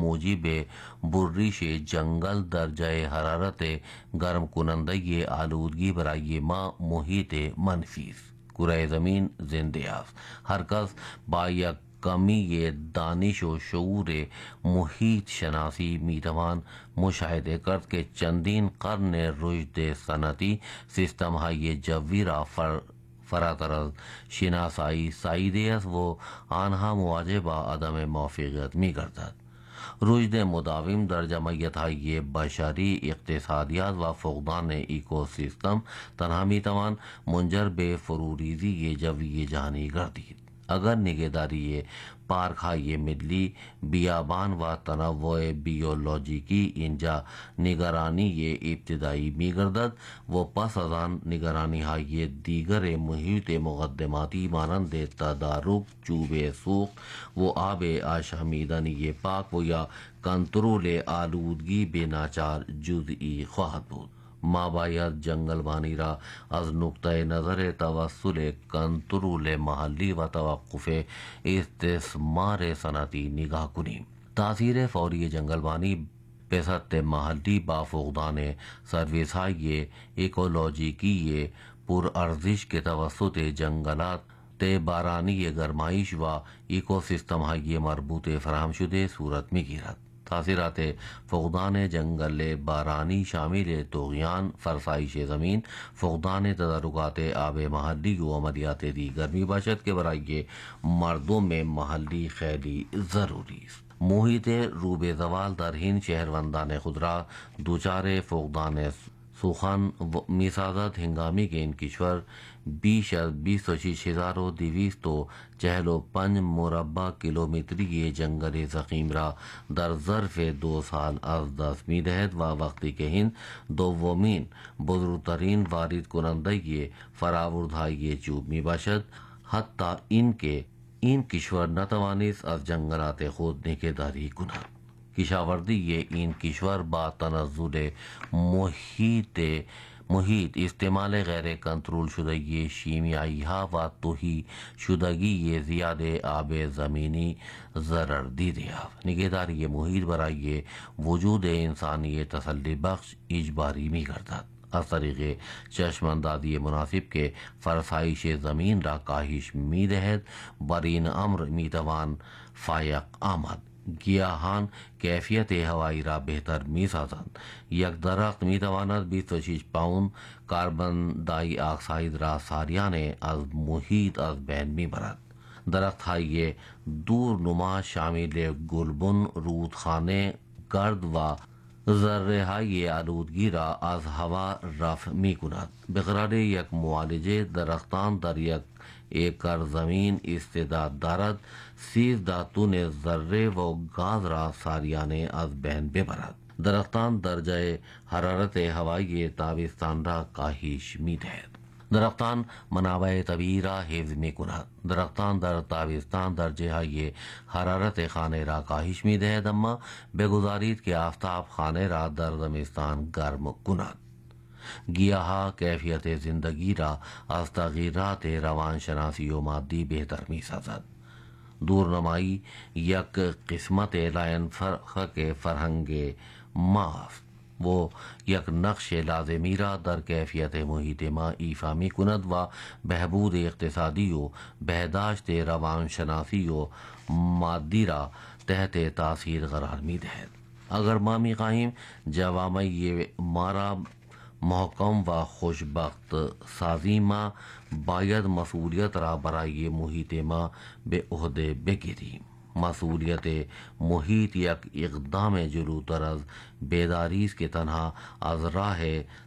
موجب بریش جنگل درجہ حرارت گرم کنندگی آلودگی برای ما محیط منفی کرۂ زمین زندیاست. هر کس با یک کمی دانش و شعور محیط شناسی میتوان مشاهده کرد که چندین قرن رشد صنعتی سیستم های جوی را فراتر از شناسایی ساییده است و آنها مواجه با عدم موفقیت میگردد. رشد مداوم در جمعیت های بشری، اقتصادیات و فقدان ایکوسیستم تنها میتوان منجر به فروریزی جوی جهانی گردید. اگر نگهداری پارک های ملی، بیابان و تنوع بیولوژیکی اینجا نگرانی ابتدایی میگردد و پس از آن نگرانی های دیگر محیط مقدماتی مانند تدارک، چوب سوخت و آب آشامیدنی پاک و یا کنترل آلودگی به ناچار جزئی خواهد بود. ما باید جنگلبانی را از نقطه نظر توسل کنترل محلی و توقف استثمار صنعتی نگاه کنیم. تاثیر فوری جنگلبانی به سطح محلی با فقدان سرویس های ایکولوژیکی پرارزش که توسط جنگلات بارانی گرمایش و ایکوسیستم های مربوط فراهم شده صورت می گیرد. تاثیرات فقدان جنگل بارانی شامل طغیان، فرسایش زمین، فقدان تدارکات آب محلی و عملیات دیگر می باشد که برای مردم محلی خیلی ضروری است. محیط رو به زوال در این شهروندان خود را دچار فقدان سخن می سازد هنگامی که این کشور بیش از 26245 مربع کیلومتری جنگل ضخیم را در ظرف 2 سال از دست می دهد و وقتی که این دومین بزرگترین وارد کننده فراوردهای چوب می باشد، حتی این که این کشور نتوانست از جنگلات خود نگهداری کند. کشاورزی این کشور با تنزل محیط، استعمال غیر کنترل شدگی شیمیایی ها و تهی شدگی زیاد آب زمینی ضرر دیده است. نگهداری محیط برای وجود انسانی تسلی بخش اجباری می گردد از طریق چشماندازی مناسب که فرسایش زمین را کاهش می دهد. بر این امر می توان فایق آمد. گیاهان کیفیت هوایی را بهتر می سازند. یک درخت می تواند 26 پوند کربن دای اکساید را سالیانه از محیط از بین می برد. درخت های دورنما شامل گلبن، رودخانه، گرد و ذره های آلودگی را از هوا رفع می کند. بقرار یک معالجه درختان در یک ایکر زمین استعداد دارد 13 تن ذره و گاز را سالیانه از بین ببرد. درختان درجه حرارت هوایی تابستان را کاهش می دهد. درختان منابع طبیعی را حفظ می کند. درختان در تابستان درجه های حرارت خانه را کاهش می دهد، اما بگذارید که آفتاب خانه را در زمستان گرم کند. گیاها کیفیت زندگی را از تغییرات روانشناسی و مادی بهتر می سازد. دورنمایی یک قسمت لاین فرق فرهنگ ماست و یک نقش لازمی را در کیفیت محیط ما ایفا می کند و بهبود اقتصادی و بهداشت روانشناسی و مادی را تحت تاثیر قرار می دهد. اگر ما می خواهیم جوامع ما را محکم و خوشبخت سازی، ما باید مسئولیت را برای محیط ما به عهده بگیریم. مسئولیت محیط یک اقدام جلوتر از بیداری است که تنها از راه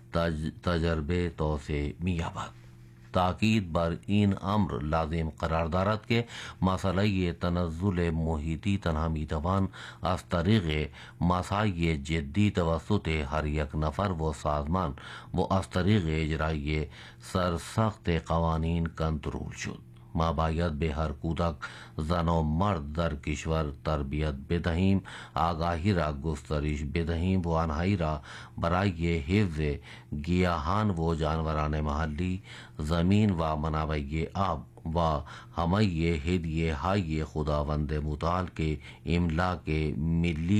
تجربه توسعه می‌یابد. تاکید بر این امر لازم قرار دارد که مسئله تنزل محیطی تنها میتوان از طریق مساعی جدی توسط هر یک نفر و سازمان و از طریق اجرای سرسخت قوانین کنترل شد. ما باید به هر کودک، زن و مرد در کشور تربیت بدهیم، آگاهی را گسترش بدهیم و آنهایی را برای حفظ گیاهان و جانوران محلی، زمین و منابع آب و همه هدیه های خداوند متعال کے املاک ملی